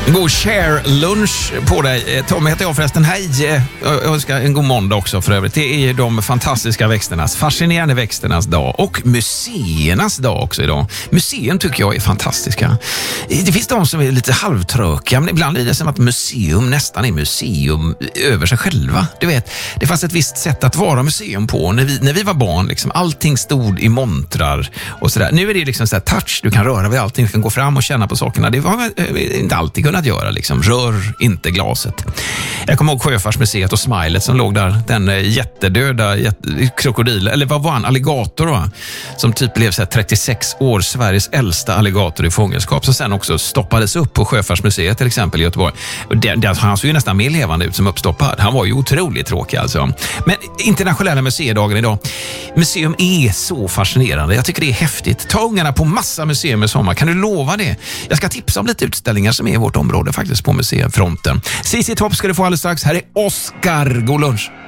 God share-lunch på dig. Tommy heter jag förresten. Hej! Jag önskar en god måndag också för övrigt. Det är de fantastiska växternas, fascinerande växternas dag och museernas dag också idag. Museum tycker jag är fantastiska. Det finns de som är lite halvtrökiga, men ibland är det som att museum nästan är museum över sig själva. Du vet, det fanns ett visst sätt att vara museum på när vi var barn. Liksom, allting stod i montrar och sådär. Nu är det liksom så här touch, du kan röra vid allting, du kan gå fram och känna på sakerna. Det var inte alltid kunnat göra, liksom. Rör inte glaset. Jag kommer ihåg Sjöfartsmuseet och Smilet som låg där, den jättedöda krokodil, eller vad var han? Alligator då, som typ blev så här 36 år, Sveriges äldsta alligator i fångenskap, som sen också stoppades upp på Sjöfartsmuseet till exempel i Göteborg. Han såg ju nästan mer levande ut som uppstoppad. Han var ju otroligt tråkig alltså. Men internationella museidagen idag. Museum är så fascinerande. Jag tycker det är häftigt. Ta ungarna på massa museum i sommar. Kan du lova det? Jag ska tipsa om lite utställningar som är i vårt område faktiskt på museifronten. CC Topp ska du få alldeles strax. Här är Oscar. God lunch.